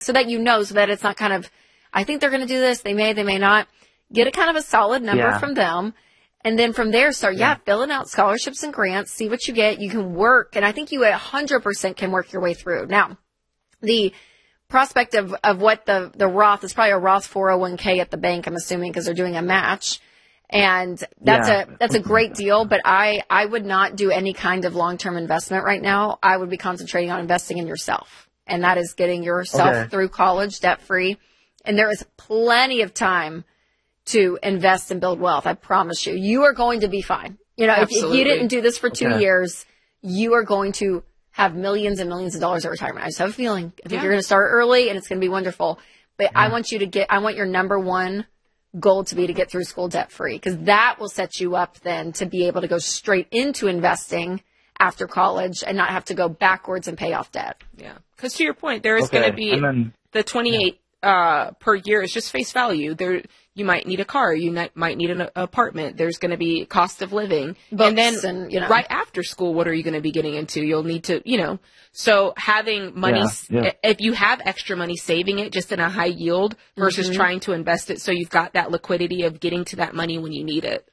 so that you know, so that it's not kind of, I think they're going to do this. They may not. Get a kind of a solid number from them. And then from there, start, filling out scholarships and grants, see what you get. You can work. And I think you 100% can work your way through. Now, the prospect of what the Roth is probably a Roth 401k at the bank, I'm assuming, because they're doing a match. And that's a great deal. But I would not do any kind of long-term investment right now. I would be concentrating on investing in yourself. And that is getting yourself through college debt-free. And there is plenty of time to invest and build wealth. I promise you, you are going to be fine. You know, if you didn't do this for 2 years, you are going to have millions and millions of dollars at retirement. I just have a feeling. I think you're going to start early and it's going to be wonderful. But I want your number one goal to be to get through school debt free, because that will set you up then to be able to go straight into investing after college and not have to go backwards and pay off debt. Yeah. Because to your point, there is going to be the 28 per year is just face value. There, you might need a car. You might need an apartment. There's going to be cost of living. Books and then right after school, what are you going to be getting into? You'll need to, so having money, if you have extra money, saving it just in a high yield versus trying to invest it so you've got that liquidity of getting to that money when you need it.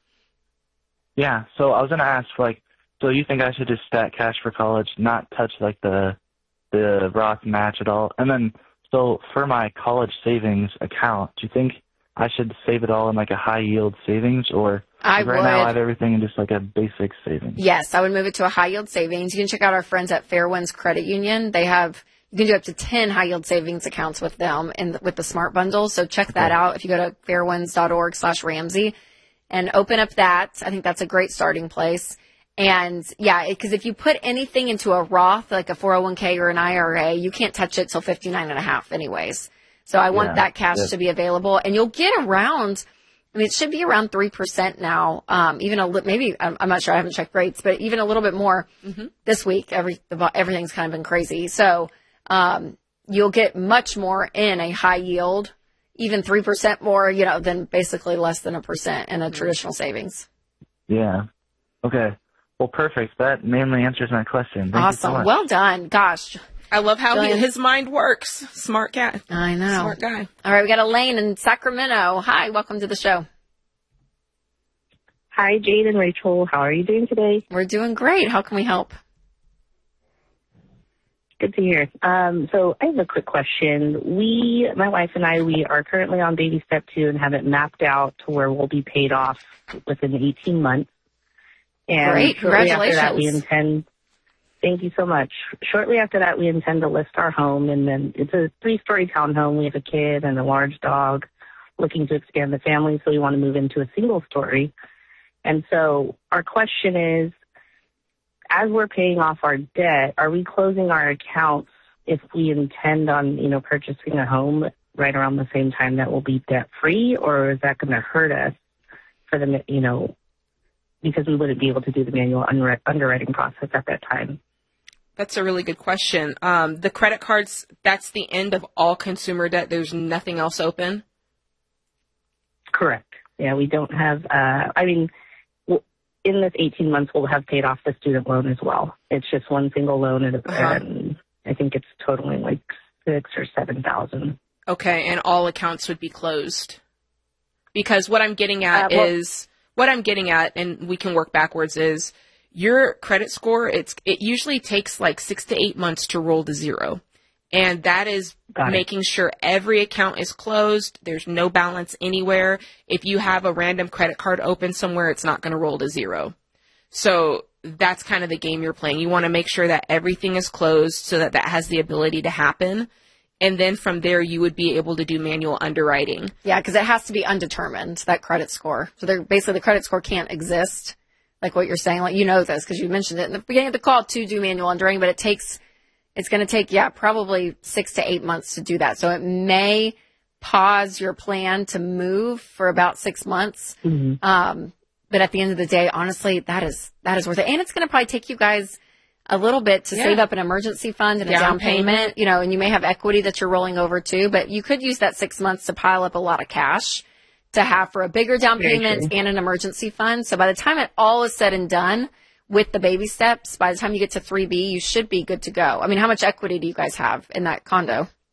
Yeah. So I was going to ask, so you think I should just stack cash for college, not touch the Roth match at all? And then, so for my college savings account, do you think I should save it all in a high yield savings, or right now I have everything in just a basic savings? Yes, I would move it to a high yield savings. You can check out our friends at Fairwinds Credit Union. You can do up to 10 high yield savings accounts with them and with the Smart Bundle. So check that out if you go to fairwinds.org/Ramsey and open up that. I think that's a great starting place. And because if you put anything into a Roth, like a 401k or an IRA, you can't touch it till 59.5 anyways. So I want that cash to be available, and you'll get around, it should be around 3% now. Even maybe, I'm not sure, I haven't checked rates, but even a little bit more this week. Everything's kind of been crazy. So, you'll get much more in a high yield, even 3% more, than basically less than 1% in a traditional savings. Yeah. Okay. Well, perfect. That mainly answers my question. Thank you so much. Well done. Gosh. I love how his mind works. Smart cat. I know. Smart guy. All right, we got Elaine in Sacramento. Hi, welcome to the show. Hi, Jade and Rachel. How are you doing today? We're doing great. How can we help? Good to hear. So I have a quick question. My wife and I, we are currently on baby step 2 and have it mapped out to where we'll be paid off within 18 months. And great. Congratulations. After that, thank you so much. Shortly after that, we intend to list our home, and then it's a 3-story townhome. We have a kid and a large dog, looking to expand the family, so we want to move into a single story. And so our question is, as we're paying off our debt, are we closing our accounts if we intend on, purchasing a home right around the same time that we'll be debt free, or is that going to hurt us for the, because we wouldn't be able to do the manual underwriting process at that time? That's a really good question. The credit cards, that's the end of all consumer debt. There's nothing else open? Correct. Yeah, we don't have, in this 18 months, we'll have paid off the student loan as well. It's just one single loan, and I think it's totaling $6,000 or $7,000. Okay, and all accounts would be closed. Because what I'm getting at and we can work backwards, is your credit score, it usually takes 6 to 8 months to roll to zero. And that is making sure every account is closed. There's no balance anywhere. If you have a random credit card open somewhere, it's not going to roll to zero. So that's kind of the game you're playing. You want to make sure that everything is closed so that has the ability to happen. And then from there, you would be able to do manual underwriting. Yeah, because it has to be undetermined, that credit score. So basically the credit score can't exist, like what you're saying. This because you mentioned it in the beginning of the call to do manual underwriting, but it's going to take, probably 6 to 8 months to do that. So it may pause your plan to move for about 6 months. Mm-hmm. But at the end of the day, honestly, that is worth it. And it's going to probably take you guys a little bit to save up an emergency fund and a down payment, and you may have equity that you're rolling over too, but you could use that 6 months to pile up a lot of cash to have for a bigger down payment and an emergency fund. So by the time it all is said and done with the baby steps, by the time you get to 3B, you should be good to go. How much equity do you guys have in that condo?